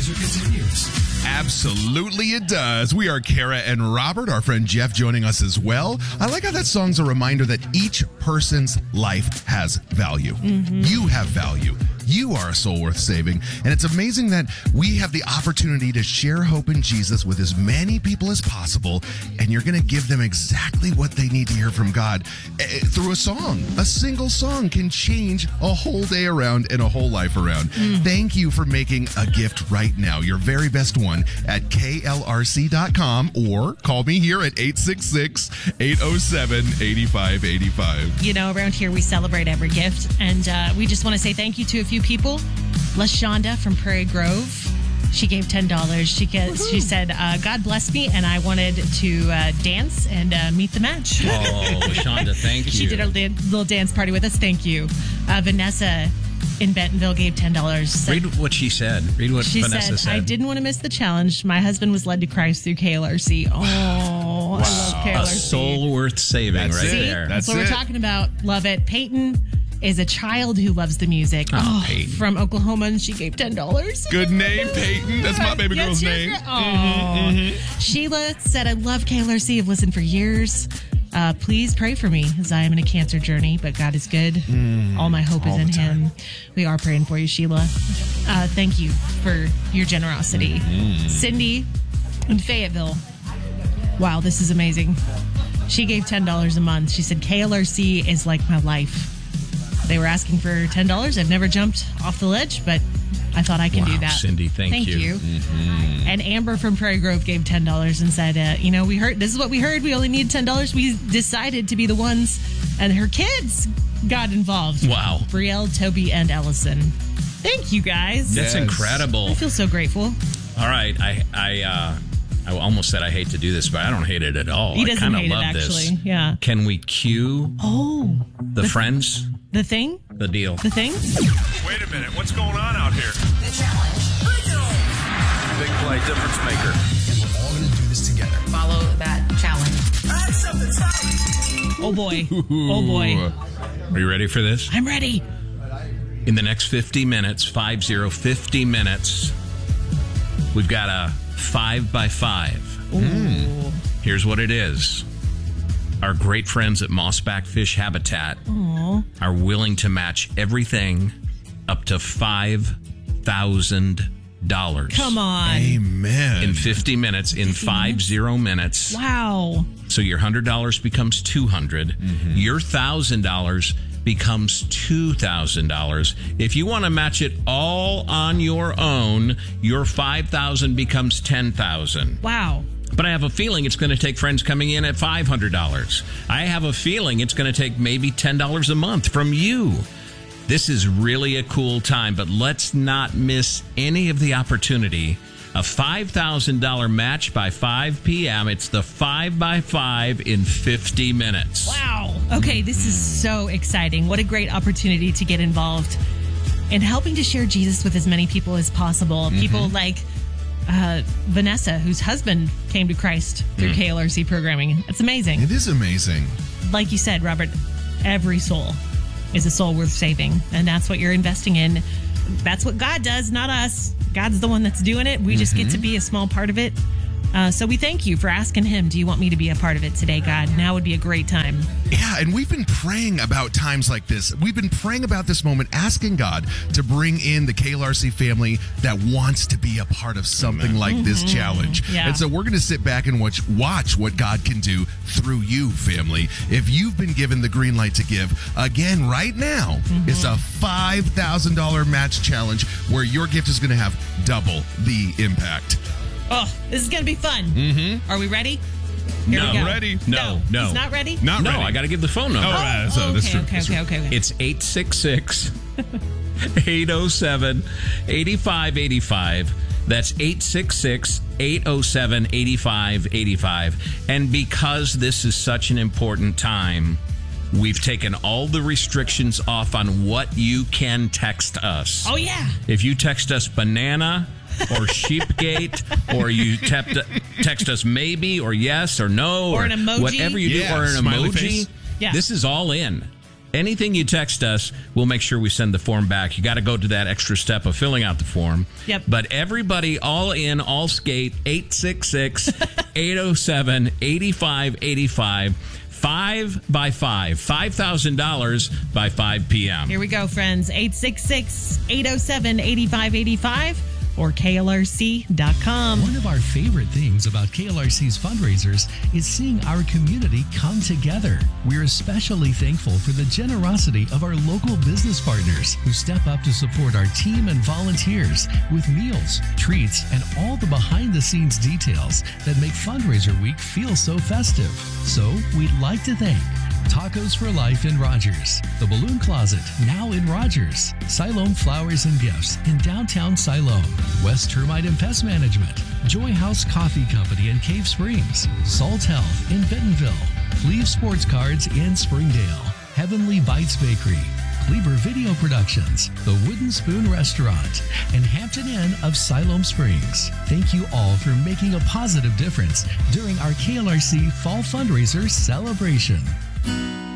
Loser continues. Absolutely it does. We are Kara and Robert, our friend Jeff joining us as well. I like how that song's a reminder that each person's life has value. You have value. You are a soul worth saving. And it's amazing that we have the opportunity to share hope in Jesus with as many people as possible. And you're going to give them exactly what they need to hear from God through a song. A single song can change a whole day around and a whole life around. Thank you for making a gift right now. Your very best one at klrc.com or call me here at 866-807-8585. You know, around here we celebrate every gift, and we just want to say thank you to a few people. LaShonda from Prairie Grove, she gave $10. She said, God bless me, and I wanted to dance and meet the match. Oh, LaShonda, thank you. She did a little dance party with us. Thank you. Vanessa in Bentonville gave $10. Read what she said. Read what Vanessa said. I didn't want to miss the challenge. My husband was led to Christ through KLRC. Oh, wow. I love KLRC. A soul worth saving. That's right there. That's what we're talking about. Love it. Peyton is a child who loves the music. Peyton. From Oklahoma, and she gave $10. Good name, Peyton. That's my baby girl's name. Sheila said, I love KLRC. I've listened for years. Please pray for me as I am in a cancer journey, but God is good. All my hope is in Him. We are praying for you, Sheila. Thank you for your generosity. Cindy in Fayetteville. Wow, this is amazing. She gave $10 a month. She said, KLRC is like my life. They were asking for $10. I've never jumped off the ledge, but I thought I can do that. Cindy, thank you. And Amber from Prairie Grove gave $10 and said, we heard, this is what we heard. We only need $10. We decided to be the ones, and her kids got involved. Wow. Brielle, Toby, and Ellison. Thank you, guys. That's incredible. I feel so grateful. All right. I almost said I hate to do this, but I don't hate it at all. He doesn't I hate love it, actually. this. Yeah. Can we cue the friends? The thing? The deal. The thing? Wait a minute. What's going on out here? The challenge. Big play difference maker. And we're all going to do this together. Follow that challenge. Oh, boy. Oh, boy. Are you ready for this? I'm ready. In the next 50 minutes, 50 minutes, we've got a 5x5. Ooh. Here's what it is. Our great friends at Mossback Fish Habitat are willing to match everything up to $5,000. Come on. Amen. In 50 minutes, in 50 minutes. Wow. So your $100 becomes $200. Your $1,000 becomes $2,000. If you want to match it all on your own, your $5,000 becomes $10,000. Wow. But I have a feeling it's going to take friends coming in at $500. I have a feeling it's going to take maybe $10 a month from you. This is really a cool time, but let's not miss any of the opportunity. A $5,000 match by 5 p.m. It's the 5x5 in 50 minutes. Wow. Okay, this is so exciting. What a great opportunity to get involved in helping to share Jesus with as many people as possible. People like Vanessa, whose husband came to Christ through KLRC programming. It's amazing. It is amazing. Like you said, Robert, every soul is a soul worth saving, and that's what you're investing in. That's what God does, not us. God's the one that's doing it. We just get to be a small part of it. So we thank you for asking Him, do you want me to be a part of it today, God? Now would be a great time. Yeah, and we've been praying about times like this. We've been praying about this moment, asking God to bring in the KLRC family that wants to be a part of something like this challenge. Yeah. And so we're going to sit back and watch what God can do through you, family. If you've been given the green light to give, again, right now, it's a $5,000 match challenge where your gift is going to have double the impact. Oh, this is going to be fun. Are we ready? No. Here we go. Ready? No. He's not ready? Not No, ready. I got to give the phone number. That's true. Okay. It's 866-807-8585. That's 866-807-8585. And because this is such an important time, we've taken all the restrictions off on what you can text us. Oh, yeah. If you text us banana or sheepgate, or you text us maybe or yes or no, or an emoji, whatever you do, or an smiley emoji, face. Yeah. this is all in. Anything you text us, we'll make sure we send the form back. You got to go to that extra step of filling out the form. Yep. But everybody, all in, all skate, 866-807-8585. 5 by 5, $5,000 by 5 p.m. Here we go, friends. 866-807-8585 or KLRC.com. One of our favorite things about KLRC's fundraisers is seeing our community come together. We're especially thankful for the generosity of our local business partners who step up to support our team and volunteers with meals, treats, and all the behind-the-scenes details that make Fundraiser Week feel so festive. So we'd like to thank Tacos for Life in Rogers, The Balloon Closet, now in Rogers, Siloam Flowers and Gifts in downtown Siloam, West Termite and Pest Management, Joy House Coffee Company in Cave Springs, Salt Health in Bentonville, Cleve Sports Cards in Springdale, Heavenly Bites Bakery, Kleber Video Productions, The Wooden Spoon Restaurant, and Hampton Inn of Siloam Springs. Thank you all for making a positive difference during our KLRC Fall Fundraiser celebration.